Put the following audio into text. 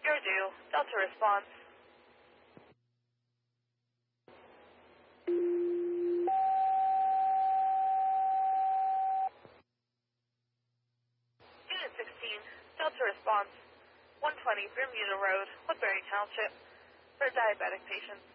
You're due. Delta response. Unit 16, Delta response. 120 Bermuda Road, Woodbury Township, for diabetic patients.